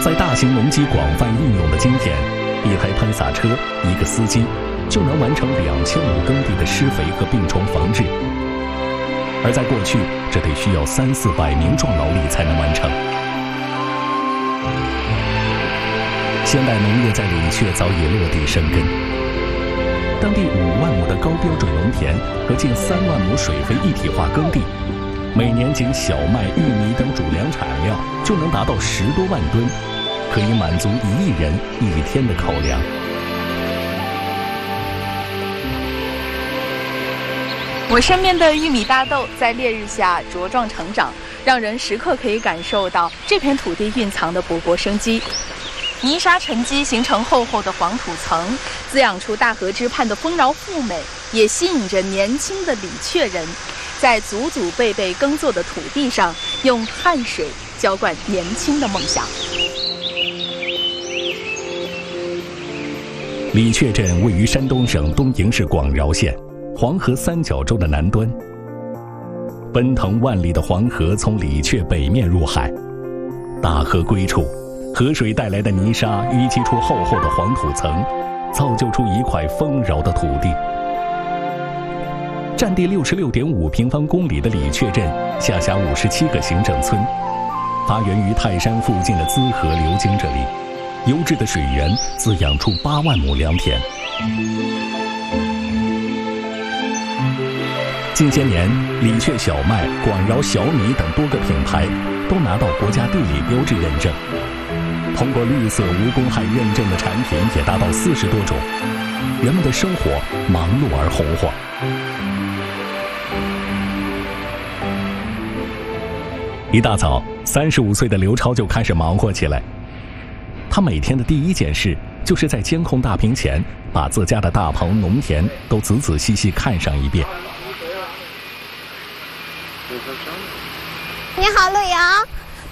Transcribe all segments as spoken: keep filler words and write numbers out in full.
在大型农机广泛应用的今天，一台喷洒车、一个司机就能完成两千亩耕地的施肥和病虫防治，而在过去，这得需要三四百名壮劳力才能完成。现代农业在李确早已落地生根，当地五万亩的高标准农田和近三万亩水肥一体化耕地，每年仅小麦、玉米等主粮产量就能达到十多万吨，可以满足一亿人一天的口粮。 我身边的玉米大豆在烈日下茁壮成长，让人时刻可以感受到这片土地蕴藏的勃勃生机。泥沙沉积形成厚厚的黄土层，滋养出大河之畔的丰饶富美，也吸引着年轻的李确人，在祖祖辈辈耕作的土地上，用汗水浇灌年轻的梦想。 李确镇位于山东省东营市广饶县黄河三角洲的南端，奔腾万里的黄河从李确北面入海，大河归处，河水带来的泥沙淤积出厚厚的黄土层，造就出一块丰饶的土地。占地六十六点五平方公里的李确镇下辖五十七个行政村，发源于泰山附近的资河流经这里，优质的水源滋养出八万亩良田。近些年，李确小麦、广饶小米等多个品牌都拿到国家地理标志认证。通过绿色无公害认证的产品也达到四十多种，人们的生活忙碌而红火。一大早，三十五岁的刘超就开始忙活起来。他每天的第一件事就是在监控大屏前把自家的大棚、农田都仔仔细细看上一遍。 你好，陆阳。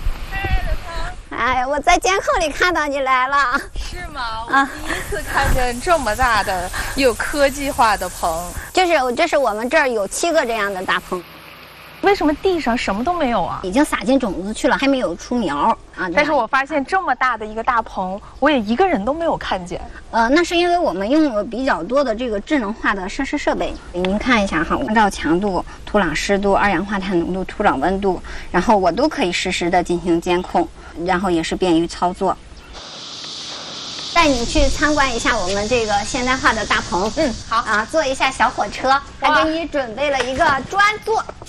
哎，我在监控里看到你来了。 是吗？我第一次看见这么大的、有科技化的棚。 就是，这是我们这儿有七个这样的大棚。 为什么地上什么都没有啊？ 已经撒进种子去了，还没有出苗啊。 但是我发现这么大的一个大棚，我也一个人都没有看见。 呃，那是因为我们用了比较多的这个智能化的设施设备。您看一下哈，光照强度、土壤湿度、二氧化碳浓度、土壤温度，然后我都可以实时的进行监控，然后也是便于操作。带你去参观一下我们这个现代化的大棚。嗯，好啊，坐一下小火车，还给你准备了一个专座。